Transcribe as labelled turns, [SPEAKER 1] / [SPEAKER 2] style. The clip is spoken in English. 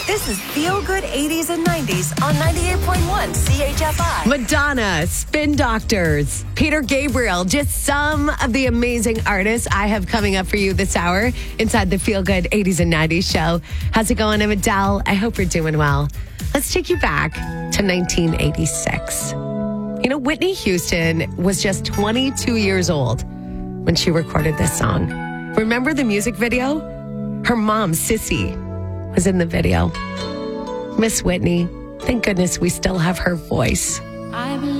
[SPEAKER 1] This is Feel Good 80s and 90s on 98.1 CHFI.
[SPEAKER 2] Madonna, Spin Doctors, Peter Gabriel, just some of the amazing artists I have coming up for you this hour inside the Feel Good 80s and 90s show. How's it going? I'm Adele. I hope you're doing well. Let's take you back to 1986. You know, Whitney Houston was just 22 years old when she recorded this song. Remember the music video? Her mom, Sissy, was in the video. Miss Whitney, thank goodness we still have her voice.